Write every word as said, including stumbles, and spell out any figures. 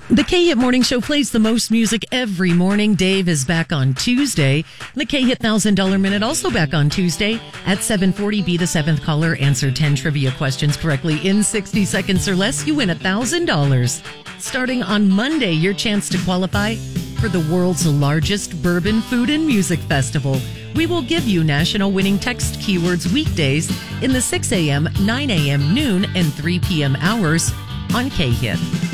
The K-Hit Morning Show plays the most music every morning. Dave is back on Tuesday. The K-Hit one thousand dollars Minute also back on Tuesday at seven forty. Be the seventh caller. Answer ten trivia questions correctly in sixty seconds or less. You win one thousand dollars. Starting on Monday, your chance to qualify for the world's largest bourbon food and music festival. We will give you national winning text keywords weekdays in the six a.m., nine a.m., noon, and three p.m. hours on K-Hit.